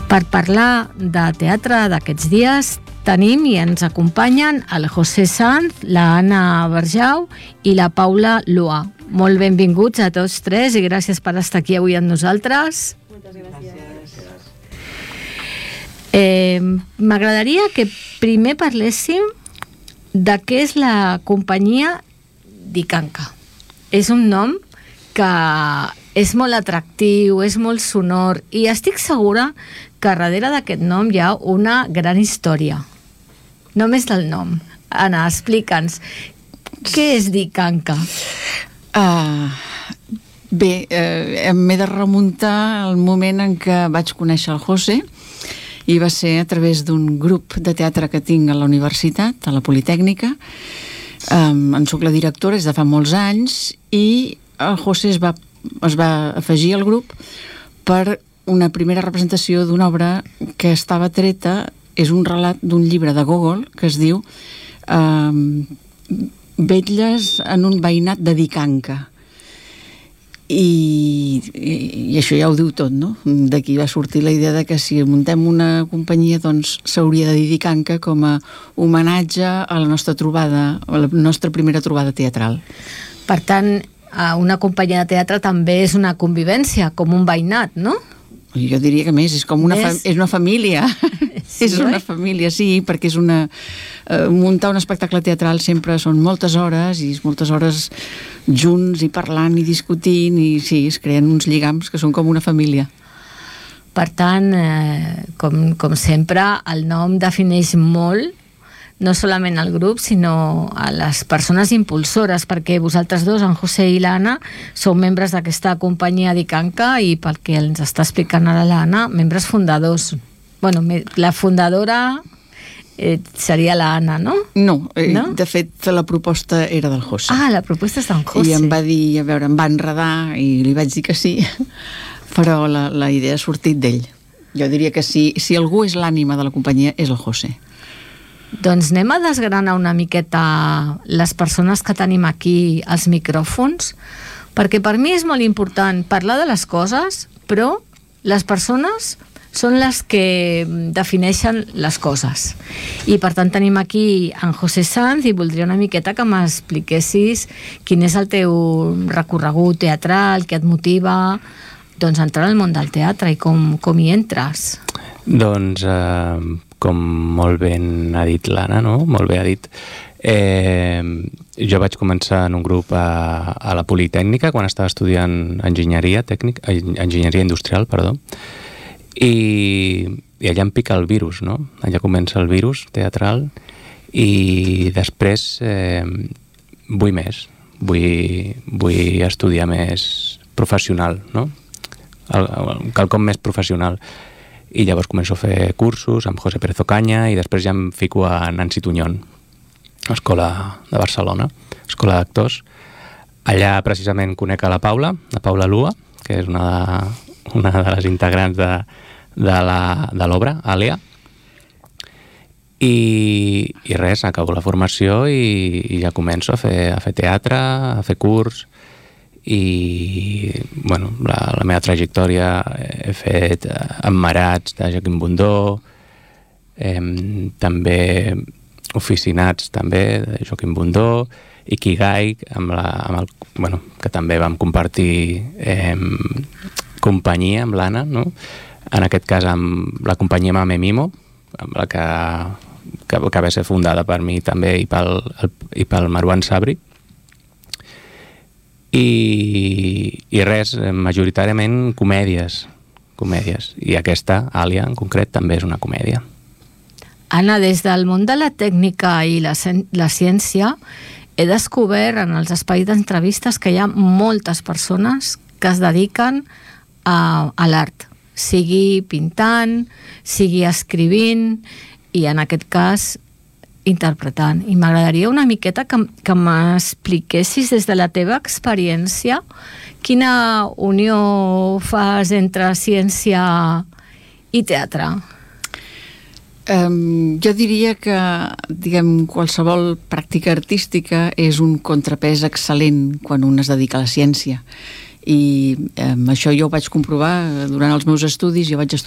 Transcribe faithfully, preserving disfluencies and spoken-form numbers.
Per parlar de teatre d'aquests dies tenim i ens acompanyen el José Sanz, la Anna Berjau i la Paula Lua. Molt benvinguts a tots tres i gràcies per estar aquí avui amb nosaltres. Moltes gràcies. Eh, M'agradaria que primer parléssim de què és la companyia Dikanka. És un nom que és molt atractiu, és molt sonor i estic segura que darrere d'aquest nom hi ha una gran història. Només del nom. Anna, explica'ns, què és Dikanka? Uh, bé, uh, m'he de remuntar al moment en què vaig conèixer el José i va ser a través d'un grup de teatre que tinc a la universitat, a la Politècnica. Um, en soc la directora des de fa molts anys i el José es va, es va afegir al grup per una primera representació d'una obra que estava treta, és un relat d'un llibre de Gogol que es diu um, Vetlles en un veïnat de Dikanka. I, i, i això ja ho diu tot, no? D'aquí va sortir la idea de que si muntem una companyia doncs s'hauria de dir Dikanka com a homenatge a la nostra trobada, a la nostra primera trobada teatral. Per tant, una companyia de teatre també és una convivència, com un veïnat, no? Jo diria que més, és com una, fa, és una família. Sí, és una oi? família, sí, perquè és una... Eh, muntar un espectacle teatral sempre són moltes hores i moltes hores junts i parlant i discutint i sí, es creen uns lligams que són com una família. Per tant, eh, com, com sempre, el nom defineix molt no solament el grup, sinó a les persones impulsores, perquè vosaltres dos, en José i l'Anna, sou membres d'aquesta companyia Dikanka i pel que ens està explicant ara l'Anna, membres fundadors. Bueno, la fundadora eh, seria l'Anna, no? No, eh, no, de fet la proposta era del José. Ah, la proposta és d'en José. I em va dir, a veure, em va enredar i li vaig dir que sí, però la, la idea ha sortit d'ell. Jo diria que si, si algú és l'ànima de la companyia és el José. Doncs anem a desgranar una miqueta les persones que tenim aquí als micròfons, perquè per mi és molt important parlar de les coses, però les persones són les que defineixen les coses. I per tant tenim aquí en José Sanz i voldria una miqueta que m'expliquessis quin és el teu recorregut teatral, què et motiva doncs, entrar al món del teatre i com, com hi entres. Doncs... Eh... com molt ben ha dit l'Anna, no? Molt bé ha dit. Eh, jo vaig començar en un grup a, a la Politècnica quan estava estudiant enginyeria tècnica, enginyeria industrial, perdó, i, i allà em pica el virus, no? Allà comença el virus teatral i després eh, vull més, vull, vull estudiar més professional, no? El, el, quelcom més professional. I llavors començo a fer cursos amb José Pérez Ocaña i després ja em fico a Nancy Tuñón, escola de Barcelona, escola d'actors. Allà precisament conec a la Paula, la Paula Lua, que és una de, una de les integrants de, de l'obra, Àlia. I, i res, acabo la formació i, i ja començo a fer, a fer teatre, a fer curs. I bueno, la, la meva trajectòria he fet Emmarats de Joaquim Bundó, eh, també Oficinats també de Joaquim Bundó, Ikigai amb la, amb el, bueno, que també vam compartir eh, companyia amb l'Anna, no? En aquest cas amb la companyia Mame Mimo, amb la que, que, que va ser fundada per mi també i pel, el, i pel Marwan Sabri. I, i res, majoritàriament comèdies, comèdies. I aquesta, Àlia, en concret, també és una comèdia. Anna, des del món de la tècnica i la, la ciència, he descobert en els espais d'entrevistes que hi ha moltes persones que es dediquen a, a l'art, sigui pintant, sigui escrivint, i en aquest cas interpretant. I m'agradaria una miqueta que, que m'expliquessis des de la teva experiència quina unió fas entre ciència i teatre. Um, jo diria que, diguem, qualsevol pràctica artística és un contrapès excel·lent quan un es dedica a la ciència. I um, això jo ho vaig comprovar durant els meus estudis. Jo vaig estudiar